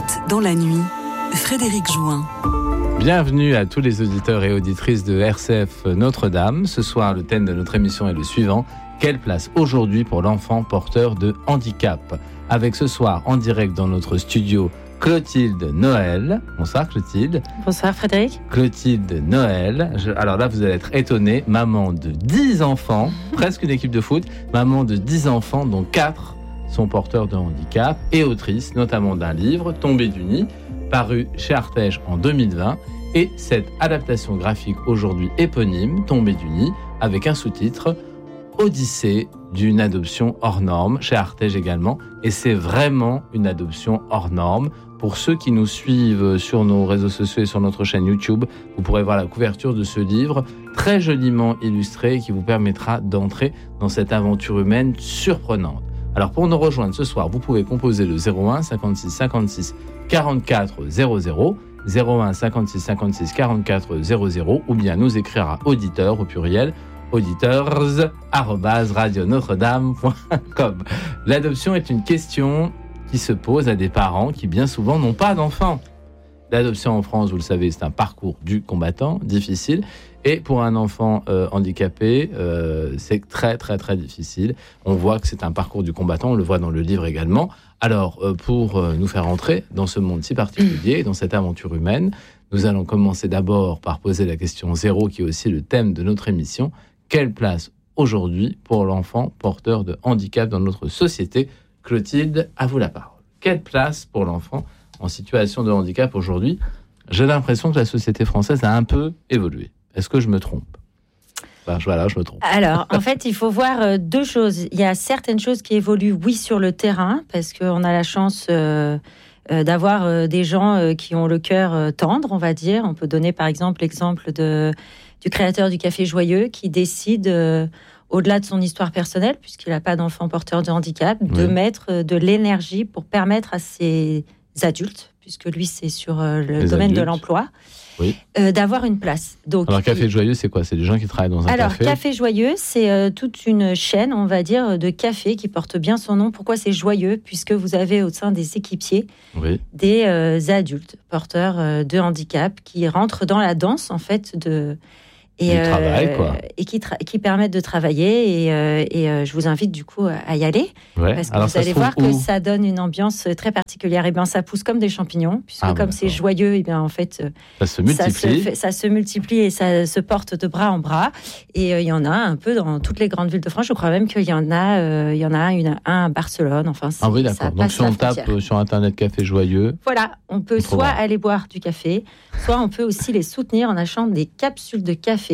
Route dans la nuit, Frédéric Jouin. Bienvenue à tous les auditeurs et auditrices de RCF Notre-Dame. Ce soir, le thème de notre émission est le suivant. Quelle place aujourd'hui pour l'enfant porteur de handicap ? Avec ce soir, en direct dans notre studio, Clotilde Noël. Bonsoir Clotilde. Bonsoir Frédéric. Clotilde Noël. Alors là, vous allez être étonnés. Maman de 10 enfants, presque une équipe de foot. Maman de 10 enfants, dont 4 sont porteurs de handicap et autrice, notamment d'un livre, Tombé du nid, paru chez Artege en 2020. Et cette adaptation graphique aujourd'hui éponyme, Tombé du nid, avec un sous-titre, Odyssée d'une adoption hors norme, chez Artege également. Et c'est vraiment une adoption hors norme. Pour ceux qui nous suivent sur nos réseaux sociaux et sur notre chaîne YouTube, vous pourrez voir la couverture de ce livre, très joliment illustré, qui vous permettra d'entrer dans cette aventure humaine surprenante. Alors pour nous rejoindre ce soir, vous pouvez composer le 01 56 56 44 00, 01 56 56 44 00, ou bien nous écrire à auditeur au pluriel, auditeurs@radionotre-dame.com. L'adoption est une question qui se pose à des parents qui bien souvent n'ont pas d'enfants. L'adoption en France, vous le savez, c'est un parcours du combattant, difficile. Et pour un enfant handicapé, c'est très, très, très difficile. On voit que c'est un parcours du combattant, on le voit dans le livre également. Alors, pour nous faire entrer dans ce monde si particulier, dans cette aventure humaine, nous allons commencer d'abord par poser la question 0, qui est aussi le thème de notre émission. Quelle place aujourd'hui pour l'enfant porteur de handicap dans notre société ? Clotilde, à vous la parole. Quelle place pour l'enfant en situation de handicap aujourd'hui ? J'ai l'impression que la société française a un peu évolué. Est-ce que je me trompe ? Voilà, je me trompe. Alors, en fait, il faut voir deux choses. Il y a certaines choses qui évoluent, oui, sur le terrain, parce qu'on a la chance d'avoir des gens qui ont le cœur tendre, on va dire. On peut donner, par exemple, l'exemple du créateur du Café Joyeux, qui décide, au-delà de son histoire personnelle, puisqu'il n'a pas d'enfant porteur de handicap, de mettre de l'énergie pour permettre à ses adultes, puisque lui, c'est sur le domaine de l'emploi, d'avoir une place. Donc, alors, Café Joyeux, c'est quoi ? C'est des gens qui travaillent dans un café ? Alors, Café Joyeux, c'est toute une chaîne, on va dire, de café qui porte bien son nom. Pourquoi c'est joyeux ? Puisque vous avez au sein des équipiers des adultes porteurs de handicap qui rentrent dans la danse, en fait, et qui permettent de travailler et je vous invite du coup à y aller parce que vous allez voir que ça donne une ambiance très particulière. Et bien ça pousse comme des champignons puisque c'est joyeux, et bien en fait ça se multiplie et ça se porte de bras en bras, et il y en a un peu dans toutes les grandes villes de France. Je crois même qu'il y en a un à Barcelone. Enfin, d'accord. Donc si on tape sur internet Café Joyeux, voilà, on peut soit aller boire du café, soit on peut aussi les soutenir en achetant des capsules de café.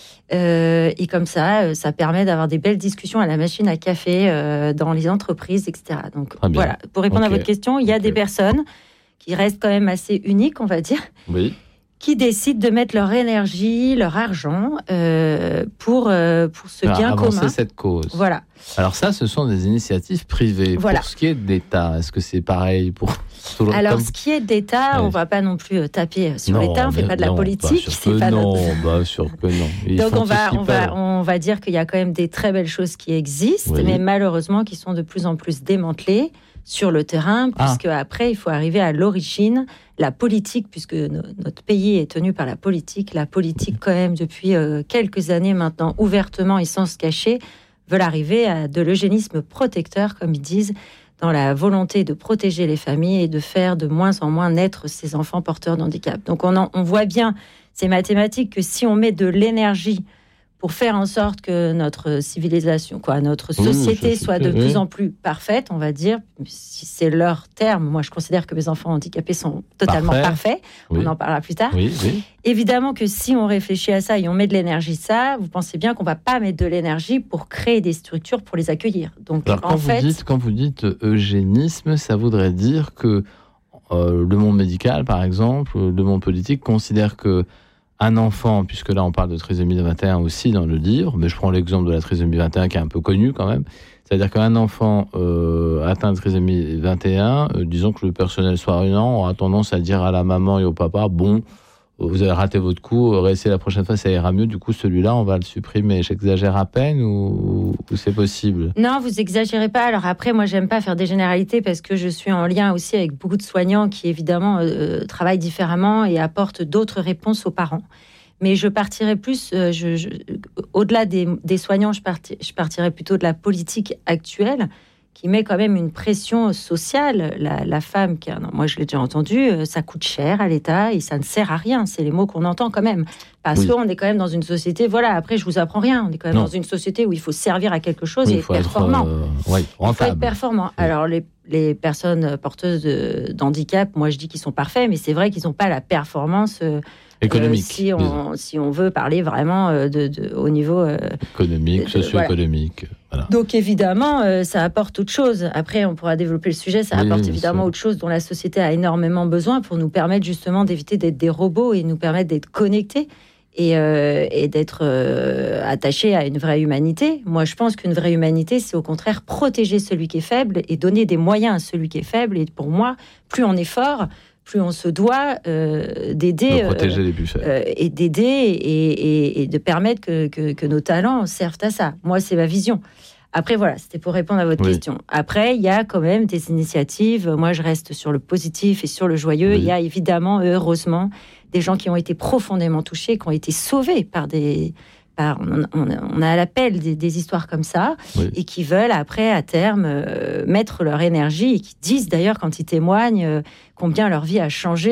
Et comme ça permet d'avoir des belles discussions à la machine à café dans les entreprises, etc. Donc voilà, pour répondre à votre question, il y a des personnes qui restent quand même assez uniques, on va dire, qui décident de mettre leur énergie, leur argent pour ce bien commun. Avancer cette cause. Voilà. Alors ça, ce sont des initiatives privées. Voilà. Pour ce qui est d'État, est-ce que c'est pareil pour tout le monde ? Alors, ce qui est d'État, on ne va pas non plus taper sur l'État, on ne fait pas de la politique. Sûr que non. Donc, on va dire qu'il y a quand même des très belles choses qui existent, mais malheureusement qui sont de plus en plus démantelées sur le terrain, puisque après, il faut arriver à l'origine, la politique, puisque notre pays est tenu par la politique quand même, depuis quelques années maintenant, ouvertement et sans se cacher, veulent arriver à de l'eugénisme protecteur, comme ils disent, dans la volonté de protéger les familles et de faire de moins en moins naître ces enfants porteurs de handicap. Donc on voit bien, c'est mathématique, que si on met de l'énergie pour faire en sorte que notre civilisation, notre société soit de plus en plus parfaite, on va dire, si c'est leur terme. Moi, je considère que mes enfants handicapés sont totalement parfaits. On en parlera plus tard. Évidemment que si on réfléchit à ça et on met de l'énergie, vous pensez bien qu'on ne va pas mettre de l'énergie pour créer des structures pour les accueillir. Donc, alors, quand vous dites eugénisme, ça voudrait dire que le monde médical, par exemple, le monde politique, considère que un enfant, puisque là on parle de trisomie 21 aussi dans le livre, mais je prends l'exemple de la trisomie 21 qui est un peu connue quand même, c'est-à-dire qu'un enfant atteint de trisomie 21, disons que le personnel soignant aura tendance à dire à la maman et au papa, vous avez raté votre coup, réessayez la prochaine fois, ça ira mieux. Du coup, celui-là, on va le supprimer. J'exagère à peine ou c'est possible? Non, vous exagérez pas. Alors après, moi, j'aime pas faire des généralités parce que je suis en lien aussi avec beaucoup de soignants qui, évidemment, travaillent différemment et apportent d'autres réponses aux parents. Mais je partirais plus, au-delà des soignants, je partirais plutôt de la politique actuelle qui met quand même une pression sociale. La femme, moi je l'ai déjà entendu, ça coûte cher à l'État et ça ne sert à rien. C'est les mots qu'on entend quand même. Parce qu'on est quand même dans une société, voilà, après je vous apprends rien, on est quand même dans une société où il faut servir à quelque chose et être performant. Il faut être performant. Oui. Alors les personnes porteuses d'handicap, moi je dis qu'ils sont parfaits, mais c'est vrai qu'ils n'ont pas la performance... économique. Si on veut parler vraiment au niveau économique, socio-économique. Voilà. Donc évidemment, ça apporte autre chose. Après, on pourra développer le sujet. Ça apporte évidemment autre chose dont la société a énormément besoin pour nous permettre justement d'éviter d'être des robots et nous permettre d'être connectés et d'être attachés à une vraie humanité. Moi, je pense qu'une vraie humanité, c'est au contraire protéger celui qui est faible et donner des moyens à celui qui est faible. Et pour moi, plus on est fort, plus on se doit d'aider, de protéger les plus faibles. Et d'aider et de permettre que nos talents servent à ça. Moi, c'est ma vision. Après, voilà, c'était pour répondre à votre question. Après, il y a quand même des initiatives. Moi, je reste sur le positif et sur le joyeux. Il y a évidemment, heureusement, des gens qui ont été profondément touchés, qui ont été sauvés par des... On a à l'appel des histoires comme ça et qui veulent après à terme mettre leur énergie et qui disent d'ailleurs quand ils témoignent combien leur vie a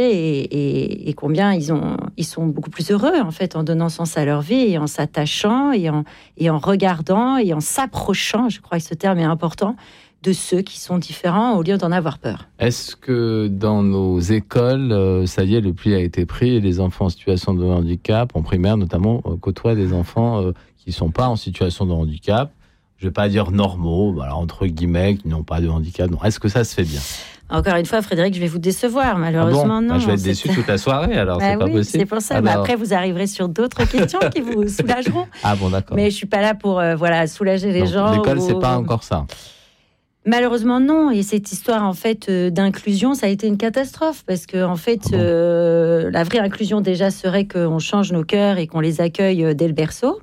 changé et combien ils sont beaucoup plus heureux en fait en donnant sens à leur vie et en s'attachant et en regardant et en s'approchant, je crois que ce terme est important, de ceux qui sont différents au lieu d'en avoir peur. Est-ce que dans nos écoles, ça y est, le pli a été pris et les enfants en situation de handicap, en primaire notamment, côtoient des enfants qui ne sont pas en situation de handicap, je ne vais pas dire normaux, alors entre guillemets, qui n'ont pas de handicap. Non. Est-ce que ça se fait bien ? Encore une fois, Frédéric, je vais vous décevoir, malheureusement, non. Je vais être déçu toute la soirée, alors c'est pas possible. C'est pour ça. Alors... après, vous arriverez sur d'autres questions qui vous soulageront. Ah bon, d'accord. Mais je ne suis pas là pour soulager les gens. L'école, c'est pas encore ça. Malheureusement, non. Et cette histoire, en fait, d'inclusion, ça a été une catastrophe. Parce que, en fait, la vraie inclusion, déjà, serait qu'on change nos cœurs et qu'on les accueille dès le berceau.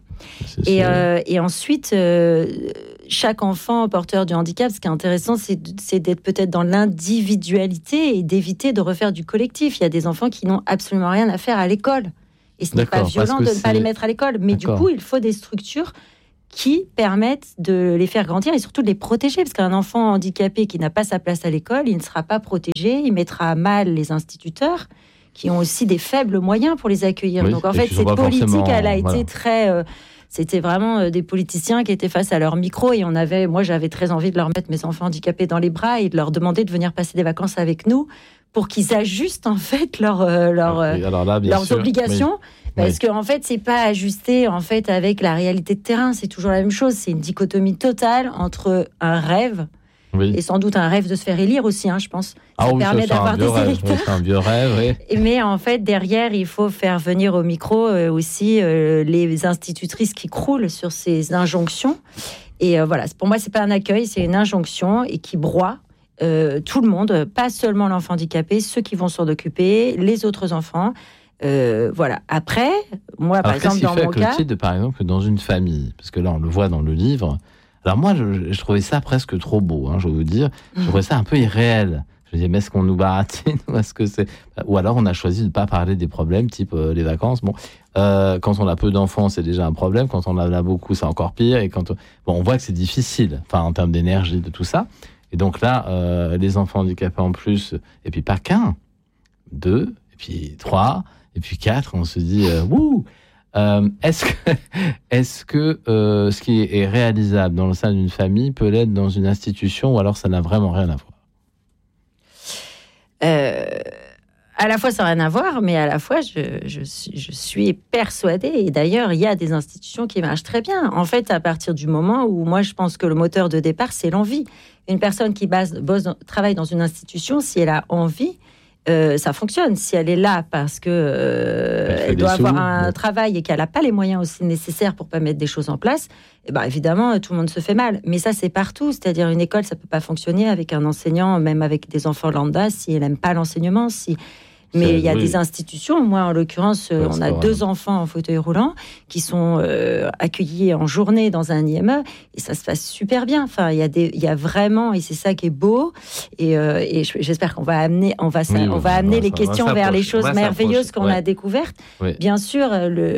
Et ensuite, chaque enfant porteur du handicap, ce qui est intéressant, c'est d'être peut-être dans l'individualité et d'éviter de refaire du collectif. Il y a des enfants qui n'ont absolument rien à faire à l'école. Et ce n'est pas violent de ne pas les mettre à l'école. Mais du coup, il faut des structures qui permettent de les faire grandir et surtout de les protéger. Parce qu'un enfant handicapé qui n'a pas sa place à l'école, il ne sera pas protégé, il mettra à mal les instituteurs qui ont aussi des faibles moyens pour les accueillir. Oui, donc en fait, cette politique, elle a été très... c'était vraiment des politiciens qui étaient face à leur micro et moi j'avais très envie de leur mettre mes enfants handicapés dans les bras et de leur demander de venir passer des vacances avec nous pour qu'ils ajustent en fait leurs obligations. Parce qu'en fait, c'est pas ajusté en fait avec la réalité de terrain. C'est toujours la même chose. C'est une dichotomie totale entre un rêve et sans doute un rêve de se faire élire aussi, je pense. Ça permet d'avoir des électeurs. C'est un vieux rêve, Mais en fait, derrière, il faut faire venir au micro aussi les institutrices qui croulent sur ces injonctions. Et voilà, pour moi, c'est pas un accueil, c'est une injonction et qui broie tout le monde, pas seulement l'enfant handicapé, ceux qui vont s'en occuper, les autres enfants. Voilà. Après, moi, par exemple, dans mon cas... par exemple, dans une famille, parce que là, on le voit dans le livre. Alors moi, je trouvais ça presque trop beau, je vais vous dire. Je trouvais ça un peu irréel. Je me disais, mais est-ce qu'on nous baratine ou est-ce que c'est... Ou alors, on a choisi de ne pas parler des problèmes, type les vacances. Bon, quand on a peu d'enfants, c'est déjà un problème. Quand on en a beaucoup, c'est encore pire. Et on voit que c'est difficile, en termes d'énergie, de tout ça. Et donc là, les enfants handicapés en plus, et puis pas qu'un, 2, et puis 3... Et puis 4, on se dit, wouh. Est-ce que ce qui est réalisable dans le sein d'une famille peut l'être dans une institution ou alors ça n'a vraiment rien à voir ? À la fois, ça n'a rien à voir, mais à la fois, je suis persuadée. Et d'ailleurs, il y a des institutions qui marchent très bien. En fait, à partir du moment où moi, je pense que le moteur de départ, c'est l'envie. Une personne qui travaille dans une institution, si elle a envie... ça fonctionne. Si elle est là parce que elle doit avoir un travail et qu'elle n'a pas les moyens aussi nécessaires pour pas mettre des choses en place, évidemment, tout le monde se fait mal. Mais ça, c'est partout. C'est-à-dire, une école, ça peut pas fonctionner avec un enseignant, même avec des enfants lambda, si elle n'aime pas l'enseignement. Mais il y a des institutions, moi en l'occurrence, on a 2 enfants en fauteuil roulant qui sont accueillis en journée dans un IME et ça se passe super bien. Enfin, il y a vraiment, et c'est ça qui est beau, et j'espère qu'on va amener, on va amener les questions vers les choses merveilleuses qu'on a découvertes. Oui. Bien sûr,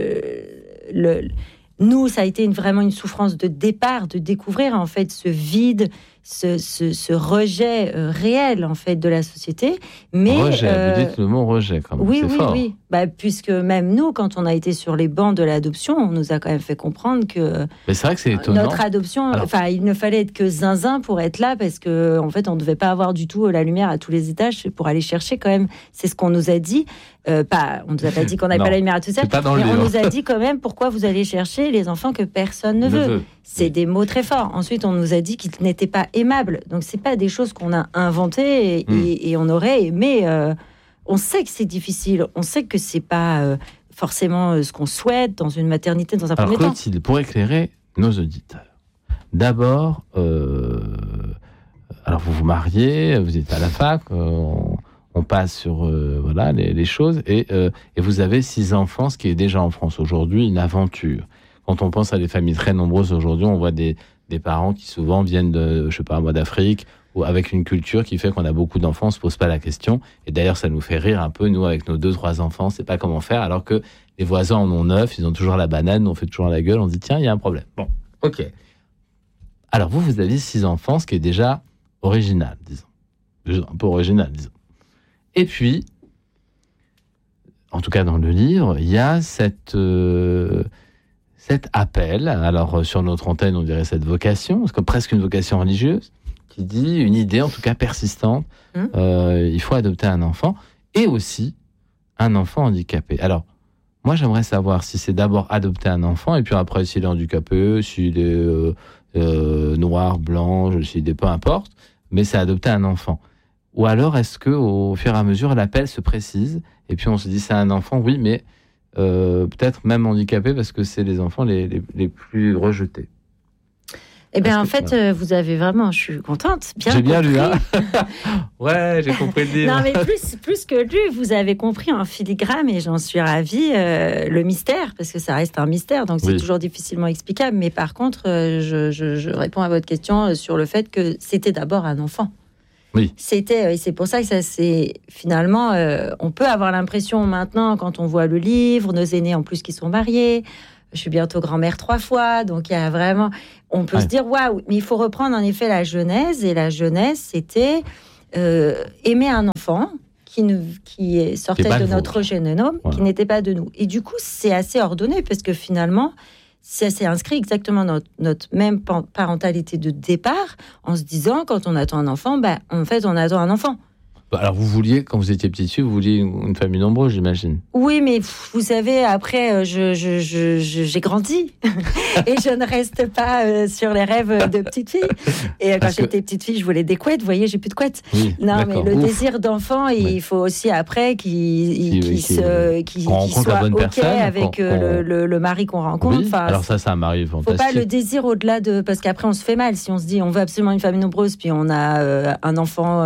nous, ça a été vraiment une souffrance de départ, de découvrir en fait ce vide, ce rejet réel en fait de la société. Mais rejet, vous dites le mot rejet quand même. Oui, c'est fort. Oui. Puisque même nous, quand on a été sur les bancs de l'adoption, on nous a quand même fait comprendre que. Mais c'est vrai que c'est étonnant. Notre adoption, il ne fallait être que zinzin pour être là, parce que en fait, on ne devait pas avoir du tout la lumière à tous les étages pour aller chercher quand même. C'est ce qu'on nous a dit. On nous a pas dit qu'on n'avait pas la lumière à tous les étages, mais on nous a dit quand même pourquoi vous allez chercher les enfants que personne ne veut. C'est des mots très forts. Ensuite, on nous a dit qu'ils n'étaient pas aimables. Donc, c'est pas des choses qu'on a inventées et on aurait aimé. On sait que c'est difficile. On sait que c'est pas forcément ce qu'on souhaite dans une maternité dans un premier temps. Clotilde, pour éclairer nos auditeurs, d'abord, alors vous vous mariez, vous êtes à la fac, on passe sur les choses et vous avez 6 enfants, ce qui est déjà en France aujourd'hui une aventure. Quand on pense à des familles très nombreuses aujourd'hui, on voit des parents qui souvent viennent d'Afrique, ou avec une culture qui fait qu'on a beaucoup d'enfants, on ne se pose pas la question. Et d'ailleurs, ça nous fait rire un peu, nous, avec nos 2-3 enfants, on ne sait pas comment faire, alors que les voisins en ont 9, ils ont toujours la banane, on fait toujours la gueule, on se dit, tiens, il y a un problème. Bon, ok. Alors, vous avez 6 enfants, ce qui est déjà original, disons. Un peu original, disons. Et puis, en tout cas dans le livre, il y a cet appel, alors sur notre antenne on dirait cette vocation, c'est comme presque une vocation religieuse, qui dit une idée en tout cas persistante, il faut adopter un enfant, et aussi un enfant handicapé. Alors, moi j'aimerais savoir si c'est d'abord adopter un enfant, et puis après s'il est handicapé, s'il est noir, blanc, peu importe, mais c'est adopter un enfant. Ou alors est-ce qu'au fur et à mesure l'appel se précise, et puis on se dit c'est un enfant, oui, mais peut-être même handicapés parce que c'est les enfants les plus rejetés. Eh bien, en fait, vous avez vraiment, je suis contente, j'ai bien lu, hein. Ouais, j'ai compris le livre. Non, mais plus que lu, vous avez compris en filigrane, et j'en suis ravie, le mystère, parce que ça reste un mystère, donc c'est toujours difficilement explicable. Mais par contre, je réponds à votre question sur le fait que c'était d'abord un enfant. Oui. C'est pour ça que ça, c'est finalement, on peut avoir l'impression maintenant, quand on voit le livre, nos aînés en plus qui sont mariés, je suis bientôt grand-mère 3 fois, donc il y a vraiment, on peut se dire waouh, mais il faut reprendre en effet la genèse, et la genèse c'était aimer un enfant qui sortait de notre génome, qui n'était pas de nous. Et du coup, c'est assez ordonné parce que finalement, ça s'est inscrit exactement dans notre même parentalité de départ, en se disant, quand on attend un enfant, en fait, on attend un enfant. Alors, vous vouliez, quand vous étiez petite fille, vous vouliez une famille nombreuse, j'imagine. Oui, mais vous savez, après, j'ai grandi et je ne reste pas sur les rêves de petite fille. Et quand j'étais petite fille, je voulais des couettes. Vous voyez, j'ai plus de couettes. Oui, non, mais le désir d'enfant, il faut aussi après qu'il soit OK avec le mari qu'on rencontre. Oui, alors ça, c'est un mari fantastique. Faut pas le désir au-delà de... Parce qu'après, on se fait mal. Si on se dit, on veut absolument une famille nombreuse, puis on a un enfant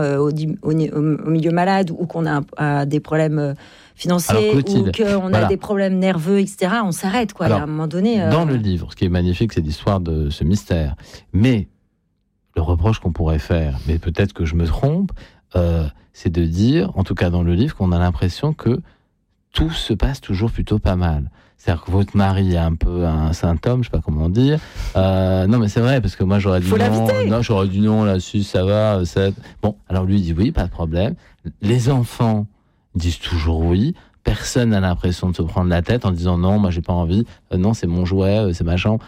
au milieu malade, ou qu'on a des problèmes financiers, ou qu'on a des problèmes nerveux, etc., on s'arrête, quoi. Alors, à un moment donné... Dans le livre, ce qui est magnifique, c'est l'histoire de ce mystère. Mais le reproche qu'on pourrait faire, mais peut-être que je me trompe, c'est de dire, en tout cas dans le livre, qu'on a l'impression que tout se passe toujours plutôt pas mal. C'est-à-dire que votre mari est un peu un symptôme, je sais pas comment dire. Non, mais c'est vrai, parce que moi, j'aurais dit non. Non, j'aurais dit non, là-dessus, ça va. Bon, alors lui, il dit oui, pas de problème. Les enfants disent toujours oui. Personne n'a l'impression de se prendre la tête en disant non, moi, j'ai pas envie. Non, c'est mon jouet, c'est ma chambre.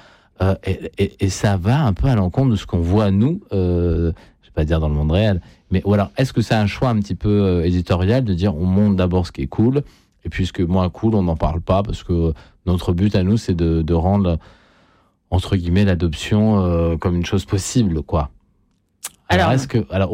Et ça va un peu à l'encontre de ce qu'on voit, nous, je vais pas dire dans le monde réel. Mais ou alors, est-ce que c'est un choix un petit peu éditorial de dire on montre d'abord ce qui est cool, et puis ce que moins cool, on n'en parle pas, parce que notre but à nous, c'est de rendre, entre guillemets, l'adoption comme une chose possible, quoi. Alors, est-ce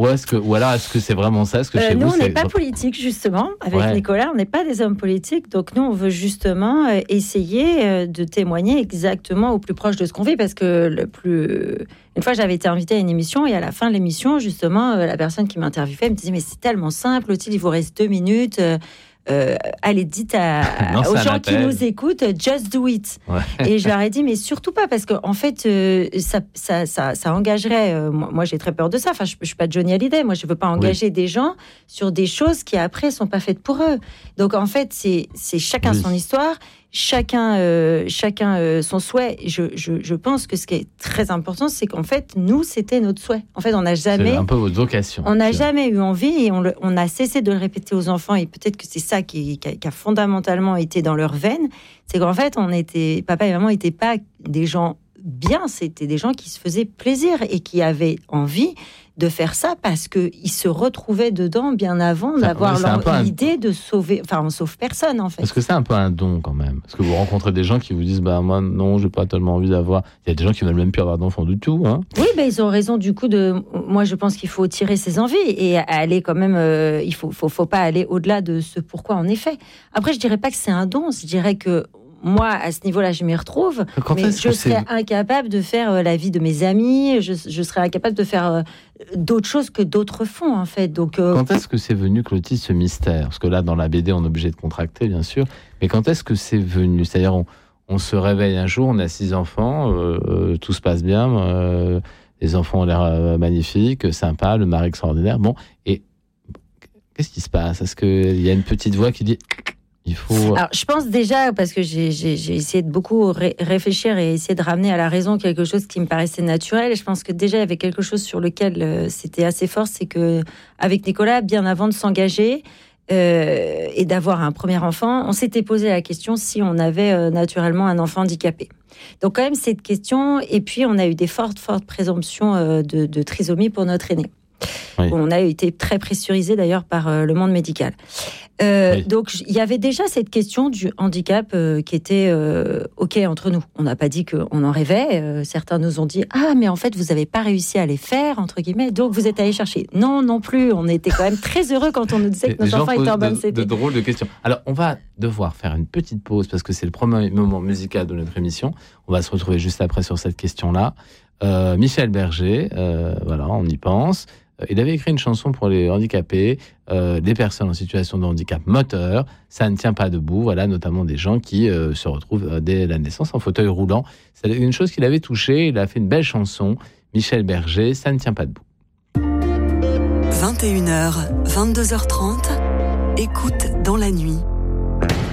que c'est vraiment ça, ce que chez nous, vous, on n'est pas politique, justement. Avec Nicolas, on n'est pas des hommes politiques. Donc, nous, on veut justement essayer de témoigner exactement au plus proche de ce qu'on vit. Parce que une fois, j'avais été invitée à une émission, et à la fin de l'émission, justement, la personne qui m'interviewait me disait « Mais c'est tellement simple, Clotilde, il vous reste 2 minutes. allez, dites aux gens qui nous écoutent, just do it. Ouais. Et je leur ai dit, mais surtout pas, parce qu'en fait, ça engagerait. Moi, j'ai très peur de ça. Enfin, je suis pas Johnny Hallyday. Moi, je veux pas engager des gens sur des choses qui après sont pas faites pour eux. Donc, en fait, c'est chacun son histoire. Chacun son souhait. Je pense que ce qui est très important, c'est qu'en fait, nous, c'était notre souhait. En fait, on n'a jamais... C'est un peu votre vocation. On n'a jamais eu envie et on a cessé de le répéter aux enfants. Et peut-être que c'est ça qui a fondamentalement été dans leur veine. C'est qu'en fait, papa et maman n'étaient pas des gens bien, c'était des gens qui se faisaient plaisir et qui avaient envie de faire ça parce qu'ils se retrouvaient dedans bien avant d'avoir l'idée de sauver... Enfin, on sauve personne, en fait. Parce que c'est un peu un don, quand même. Parce que vous rencontrez des gens qui vous disent, moi, non, j'ai pas tellement envie d'avoir... Il y a des gens qui veulent même plus avoir d'enfants du tout, hein. Oui, ils ont raison, du coup, moi, je pense qu'il faut tirer ses envies et aller quand même... il faut pas aller au-delà de ce pourquoi on est fait. Après, je dirais pas que c'est un don, je dirais que moi, à ce niveau-là, je m'y retrouve, mais je serais incapable de faire la vie de mes amis, je serais incapable de faire d'autres choses que d'autres font, en fait. Donc, Quand est-ce que c'est venu, Clotilde, ce mystère ? Parce que là, dans la BD, on est obligé de contracter, bien sûr, mais quand est-ce que c'est venu ? C'est-à-dire, on se réveille un jour, on a 6 enfants, tout se passe bien, les enfants ont l'air magnifiques, sympas, le mari extraordinaire, et qu'est-ce qui se passe ? Est-ce qu'il y a une petite voix qui dit... Alors, je pense déjà, parce que j'ai essayé de beaucoup réfléchir et essayer de ramener à la raison quelque chose qui me paraissait naturel. Et je pense que déjà, il y avait quelque chose sur lequel c'était assez fort, c'est que avec Nicolas, bien avant de s'engager et d'avoir un premier enfant, on s'était posé la question si on avait naturellement un enfant handicapé. Donc quand même, cette question, et puis on a eu des fortes présomptions de trisomie pour notre aîné. Oui. On a été très pressurisé d'ailleurs par le monde médical. Oui. Donc il y avait déjà cette question du handicap qui était OK entre nous. On n'a pas dit qu'on en rêvait. Certains nous ont dit mais en fait vous n'avez pas réussi à les faire entre guillemets. Donc vous êtes allés chercher. Non plus. On était quand même très heureux quand on nous disait que nos enfants étaient en bonne santé. De drôles de questions. Alors on va devoir faire une petite pause parce que c'est le premier moment musical de notre émission. On va se retrouver juste après sur cette question-là. Michel Berger, voilà, on y pense. Il avait écrit une chanson pour les handicapés, des personnes en situation de handicap moteur. Ça ne tient pas debout, voilà, notamment des gens qui se retrouvent dès la naissance en fauteuil roulant. C'est une chose qu'il avait touchée. Il a fait une belle chanson. Michel Berger, ça ne tient pas debout. 21h, 22h30, écoute dans la nuit.